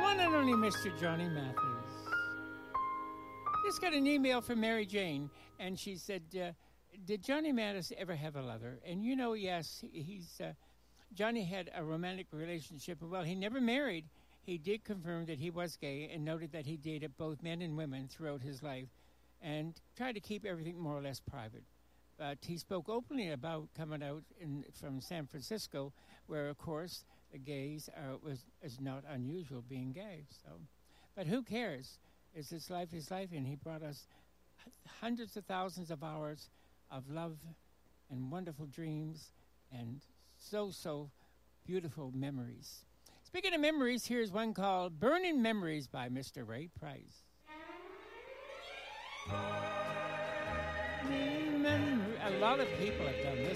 one and only Mr. Johnny Mathis. Just got an email from Mary Jane, and she said, did Johnny Mathis ever have a lover? And you know, yes, Johnny had a romantic relationship. Well, he never married. He did confirm that he was gay and noted that he dated both men and women throughout his life and tried to keep everything more or less private. But he spoke openly about coming out from San Francisco, where, of course, the gays is not unusual being gay. So, but who cares? Is his life, and he brought us hundreds of thousands of hours of love and wonderful dreams and so beautiful memories. Speaking of memories, here's one called Burning Memories by Mr. Ray Price. A lot of people have done this.